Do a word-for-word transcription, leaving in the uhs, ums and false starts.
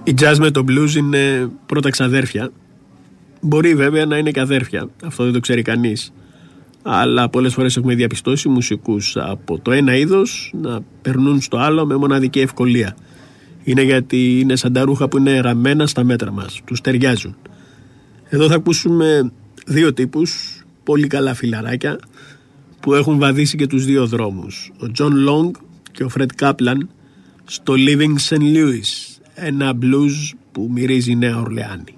Η jazz με το blues είναι πρώτα ξαδέρφια. Μπορεί βέβαια να είναι και αδέρφια, αυτό δεν το ξέρει κανείς. Αλλά πολλές φορές έχουμε διαπιστώσει μουσικούς από το ένα είδος να περνούν στο άλλο με μοναδική ευκολία. Είναι γιατί είναι σαν τα ρούχα που είναι γραμμένα στα μέτρα μας, τους ταιριάζουν. Εδώ θα ακούσουμε δύο τύπους, πολύ καλά φιλαράκια, που έχουν βαδίσει και τους δύο δρόμους. Ο John Long και ο Fred Kaplan στο Living Saint Louis, ένα blues που μυρίζει Νέα Ορλεάνη.